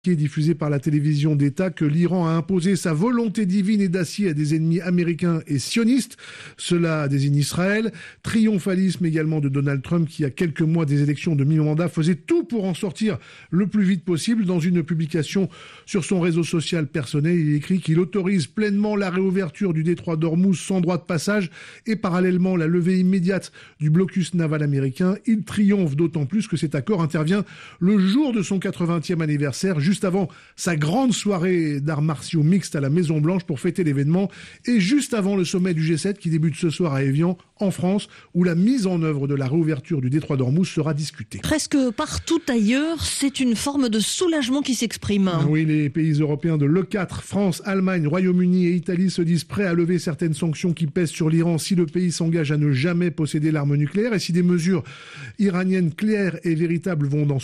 qui est diffusé par la télévision d'État que l'Iran a imposé sa volonté divine et d'acier à des ennemis américains et sionistes. Cela désigne Israël. Triomphalisme également de Donald Trump qui, à quelques mois des élections de mi-mandat, faisait tout pour en sortir le plus vite possible. Dans une publication sur son réseau social personnel, il écrit qu'il autorise pleinement la réouverture du détroit d'Ormuz sans droit de passage et parallèlement la levée immédiate du blocus naval américain. Il triomphe d'autant plus que cet accord intervient le jour de son 80e anniversaire, juste avant sa grande soirée d'arts martiaux mixtes à la Maison-Blanche pour fêter l'événement et juste avant le sommet du G7 qui débute ce soir à Évian, en France, où la mise en œuvre de la réouverture du détroit d'Ormuz sera discutée. Presque partout ailleurs, c'est une forme de soulagement qui s'exprime. Oui, les pays européens de l'E4, France, Allemagne, Royaume-Uni et Italie se disent prêts à lever certaines sanctions qui pèsent sur l'Iran si le pays s'engage à ne jamais posséder l'arme nucléaire et si des mesures iraniennes claires et vérifiables vont dans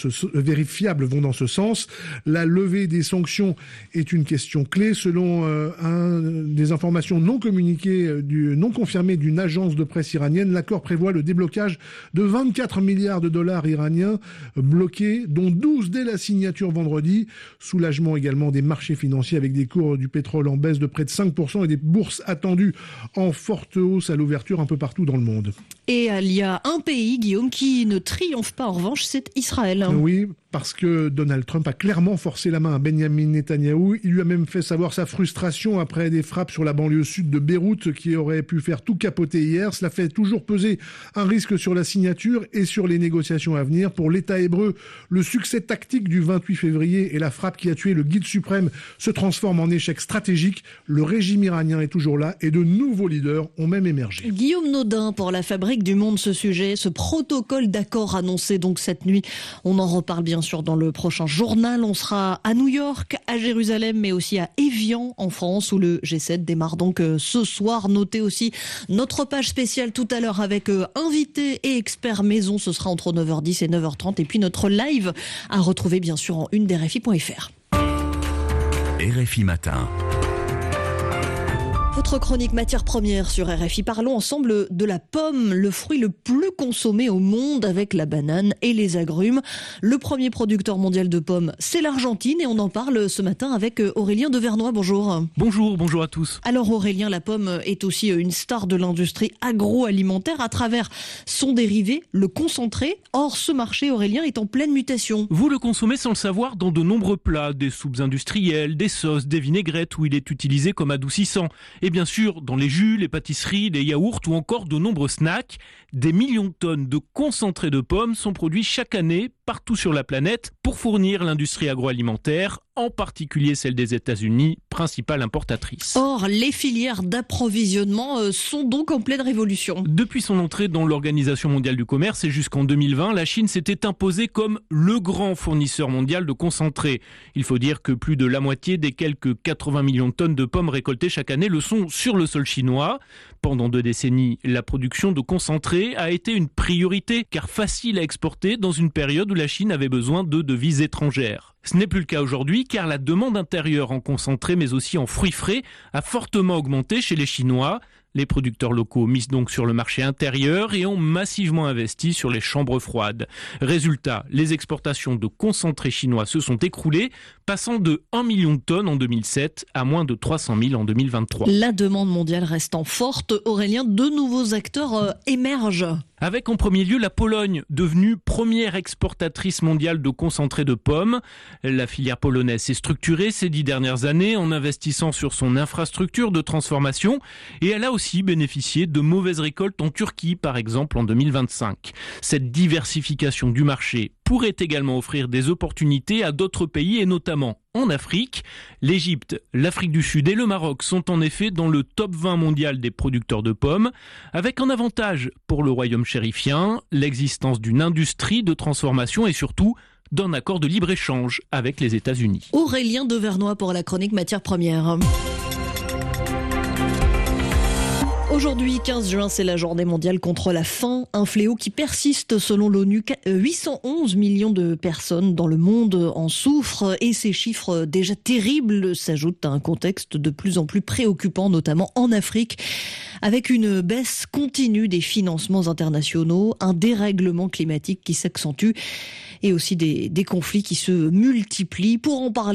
ce sens. La levée des sanctions est une question clé. Selon des informations non communiquées, non confirmées d'une agence de presse iranienne, l'accord prévoit le déblocage de 24 milliards de dollars iraniens bloqués, dont 12 dès la signature vendredi. Soulagement également des marchés financiers avec des cours du pétrole en baisse de près de 5% et des bourses attendues en forte hausse à l'ouverture un peu partout dans le monde. Et il y a un pays, Guillaume, qui ne triomphe pas en revanche, c'est Israël. Oui, parce que Donald Trump a clairement forcé la main à Benjamin Netanyahou. Il lui a même fait savoir sa frustration après des frappes sur la banlieue sud de Beyrouth qui auraient pu faire tout capoter hier. Cela fait toujours peser un risque sur la signature et sur les négociations à venir. Pour l'État hébreu, le succès tactique du 28 février et la frappe qui a tué le guide suprême se transforment en échec stratégique. Le régime iranien est toujours là et de nouveaux leaders ont même émergé. Guillaume Naudin pour la Fabrique du Monde, ce sujet, ce protocole d'accord annoncé donc cette nuit. On en reparle bien sûr dans le prochain journal. On sera à New York, à Jérusalem, mais aussi à Évian en France où le G7 démarre donc ce soir. Notez aussi notre page spéciale tout à l'heure avec invités et experts maison. Ce sera entre 9h10 et 9h30. Et puis notre live à retrouver bien sûr en une d'RFI.fr. RFI Matin. Votre chronique matières premières sur RFI. Parlons ensemble de la pomme, le fruit le plus consommé au monde avec la banane et les agrumes. Le premier producteur mondial de pommes, c'est l'Argentine et on en parle ce matin avec Aurélien Devernois. Bonjour. Bonjour à tous. Alors Aurélien, la pomme est aussi une star de l'industrie agroalimentaire à travers son dérivé, le concentré. Or, ce marché, Aurélien, est en pleine mutation. Vous le consommez sans le savoir dans de nombreux plats, des soupes industrielles, des sauces, des vinaigrettes où il est utilisé comme adoucissant. Et bien sûr, dans les jus, les pâtisseries, les yaourts ou encore de nombreux snacks, des millions de tonnes de concentrés de pommes sont produits chaque année partout sur la planète pour fournir l'industrie agroalimentaire, en particulier celle des États-Unis, principale importatrice. Or, les filières d'approvisionnement sont donc en pleine révolution. Depuis son entrée dans l'Organisation mondiale du commerce et jusqu'en 2020, la Chine s'était imposée comme le grand fournisseur mondial de concentrés. Il faut dire que plus de la moitié des quelques 80 millions de tonnes de pommes récoltées chaque année le sont sur le sol chinois. Pendant 2 décennies, la production de concentrés a été une priorité, car facile à exporter dans une période où la Chine avait besoin de devises étrangères. Ce n'est plus le cas aujourd'hui, car la demande intérieure en concentré, mais aussi en fruits frais, a fortement augmenté chez les Chinois. Les producteurs locaux misent donc sur le marché intérieur et ont massivement investi sur les chambres froides. Résultat, les exportations de concentrés chinois se sont écroulées, passant de 1 million de tonnes en 2007 à moins de 300 000 en 2023. La demande mondiale restant forte, Aurélien, de nouveaux acteurs émergent. Avec en premier lieu la Pologne, devenue première exportatrice mondiale de concentré de pommes. La filière polonaise s'est structurée ces 10 dernières années en investissant sur son infrastructure de transformation et elle a aussi bénéficié de mauvaises récoltes en Turquie, par exemple en 2025. Cette diversification du marché pourrait également offrir des opportunités à d'autres pays et notamment en Afrique. L'Égypte, l'Afrique du Sud et le Maroc sont en effet dans le top 20 mondial des producteurs de pommes, avec un avantage pour le royaume chérifien, l'existence d'une industrie de transformation et surtout d'un accord de libre-échange avec les États-Unis. Aurélien Devernois pour la chronique matières premières. Aujourd'hui, 15 juin, c'est la journée mondiale contre la faim, un fléau qui persiste selon l'ONU. 811 millions de personnes dans le monde en souffrent et ces chiffres déjà terribles s'ajoutent à un contexte de plus en plus préoccupant, notamment en Afrique, avec une baisse continue des financements internationaux, un dérèglement climatique qui s'accentue et aussi des conflits qui se multiplient. Pour en parler,